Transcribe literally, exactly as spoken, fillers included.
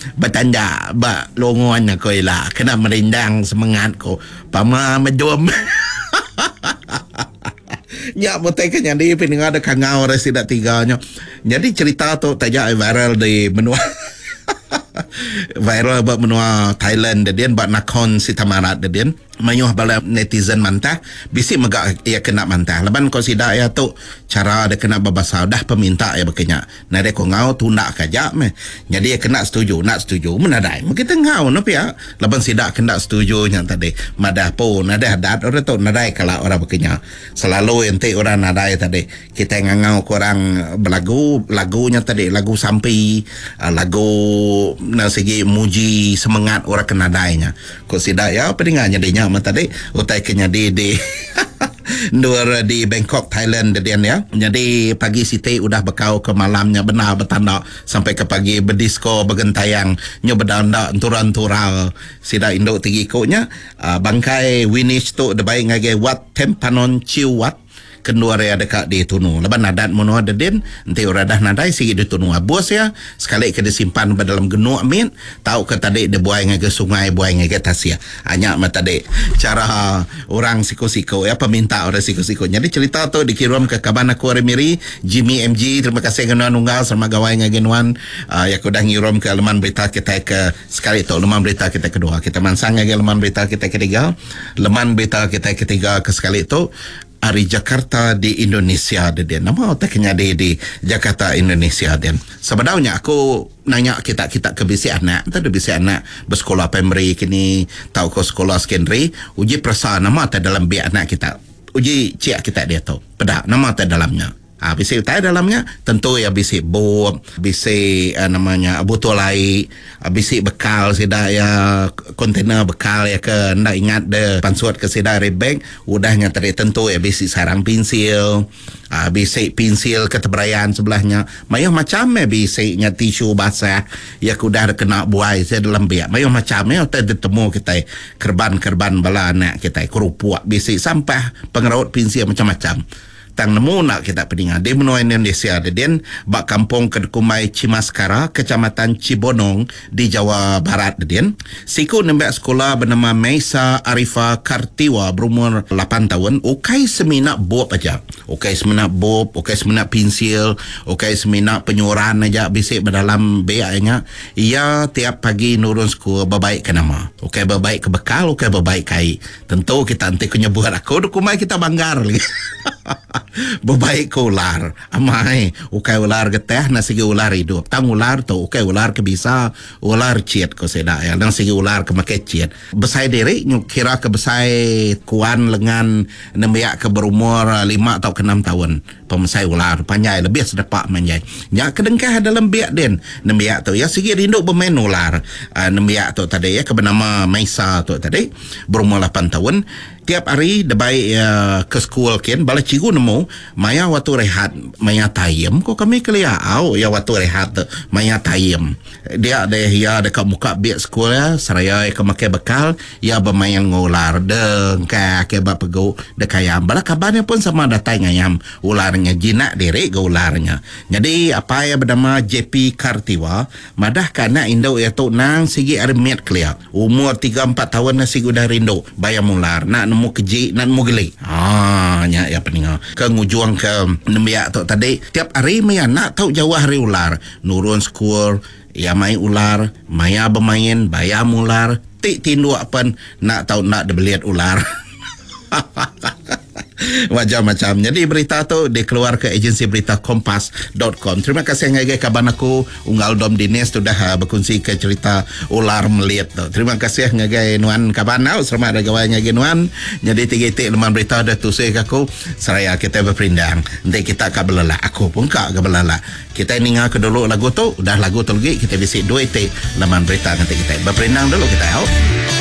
bertanda ba longon aku lah kena merindang semangat ko pama medom nyak motek nyadi pendengar ada kangau resida tiganya. Jadi cerita tu tajak viral di benua viral buat benua Thailand dan buat Nakhon Si Thammarat dan mayuh bala netizen mantah bisi megak ia kena mantah leban ko sida ya tu cara dia kena babasa dah peminta ya bekenya na dia ko ngau tunda kaja me jadi ia kena setuju nak setuju menadai kita ngau no pia leban sida kena setuju nya tadi madah po nadah dat ora tu nadai kala ora bekenya selalu ente orang nadai tadi kita ngau korang belagu lagunya tadi lagu sampai lagu na segi muji semangat orang kena nadainya ko sida ya pedinganya dia mata tadi utai kenya di di Nur di Bangkok Thailand dia ya. Jadi pagi Siti udah bekau ke malamnya benar bertanda sampai ke pagi berdisko bergentayang nyo berdanda turan-tural sida Indo tinggi konya uh, bangkai Winish tu de baik ngage wat tempanon ciu wat kedua area dekat di tunu leban nadat mono ada din nanti ora dah nadai sigi di tunu bos ya sekali ke disimpan pada dalam genuk amin tahu ke tadi de buai ngage sungai buai ngage tasia hanya mata de cara orang siko-siko ya peminta orang siko-siko jadi cerita tu dikirim ke kaban aku Remiri Jimmy M G terima kasih kenuan unggal sama gawai ngage nuan uh, ya aku dah ngirim ke laman berita kita ke sekali tu laman berita kita kedua kita mansang ngage laman berita kita ketiga laman berita kita ketiga ke sekali tu Ari Jakarta di Indonesia dia nama otaknya di di Jakarta Indonesia dan sebenarnya aku nanya kita kita ke bisi anak tadi bisi anak bersekolah primary kini tahu ke sekolah secondary uji perasaan nama ada dalam biak anak kita uji cik kita dia tahu pedak nama ada dalamnya Ah, bisi utai dalamnya tentu ya bisi bom, bisi uh, namanya botol air, uh, bisi bekal sida ya kontainer bekal ya ke ndak ingat de pansuat ke sida rebeng udahnya tadi tentu ya bisi sarang pensil, uh, bisi pensil ketebrayan sebelahnya, mayuh macam ya bisi nya tisu basah ya kudah kena buai saya dalam biak, mayuh macam ya tadi temu kita kerban-kerban bala anak kita kerupuk bisi sampah pengraut pensil macam-macam. Tang nemu nak kita pedinga di benua Indonesia den bak kampung Kedkumai Cimaskara kecamatan Cibonong di Jawa Barat den siku nembak sekolah bernama Maisa Arifa Kartiwa berumur lapan tahun ukai semina bob aja ukai semina bob ukai semina pensil ukai semina penyuran aja bisik berdalam beaknya ia tiap pagi nurun sekolah berbaik ke nama ukai berbaik ke bekal ukai berbaik kai tentu kita nanti kenyebut aku Kedkumai kita banggar lagi berbaik ke ular amai ukai ular geteh na segi ular hidup tang ular tu ukai ular ke bisa ular ciet ko seda ya dan segi ular ke make ciet besai diri nyu kira ke besai kuan lengan nembiak ke berumur lima atau ke enam tahun pemesai ular panjai lebih sedepak manjai nya kedengkah dalam biak den nembiak tu ya segi rindu bermain ular uh, nembiak tu tadi ya ke bernama Maisa tu tadi berumur lapan tahun tiap hari debai uh, ke sekolah kian bala cikgu nemu maya waktu rehat maya tayem kok kami kelia au ya waktu rehat maya tayem dia ada ya dekat muka biak sekolah seraya ke makai bekal ya bermain ngular deng ka ke ba pego dekayam bala kabarnya pun sama datang ayam ularnya jinak diri ke ularnya jadi apa ya bernama J P Kartiwa madah kana Indo ya tu nang sigi armiat kelia umur tiga empat tahun na sigi dah rindu bayam ular nak nemu keji nak nemu geli ah nya ya peninga ke ngujuang ke nembiak tu tadi tiap hari maya nak tahu jauh hari ular nurun sekolah ya mai ular maya bermain bayam ular tik tindu apa nak tahu nak dibeliat ular macam-macam. Jadi berita tu dikeluar ke agensi berita kompas dot com. Terima kasih ngagai kaban aku Unggal Dom Dines sudah uh, berkongsi ke cerita ular melihat tu. Terima kasih ngagai nuan kaban au selamat ada gawai ngagai nuan. Jadi tiga-tiga lemah berita dah tusuk aku seraya kita berperindang. Nanti kita ka belala. Aku pun ka ka belala. Kita ninga ke dulu lagu tu, udah lagu tu lagi kita bisik dua titik lemah berita nanti kita berperindang dulu kita out.